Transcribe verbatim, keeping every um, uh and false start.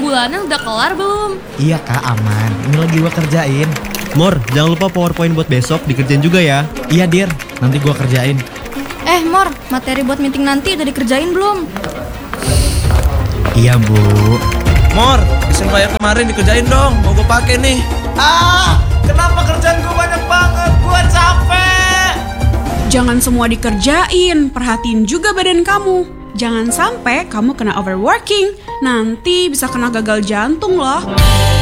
bulanan udah kelar belum? Iya kak, aman. Ini lagi gua kerjain. Mor, jangan lupa PowerPoint buat besok dikerjain juga ya. Iya Dir, nanti gua kerjain. Eh Mor, materi buat meeting nanti udah dikerjain belum? Iya Bu. Mor, desain flyer kemarin dikerjain dong, mau gue pakai nih. Ah, kenapa kerjaan gua banyak banget? Gua capek. Jangan semua dikerjain, perhatiin juga badan kamu. Jangan sampai kamu kena overworking, nanti bisa kena gagal jantung loh.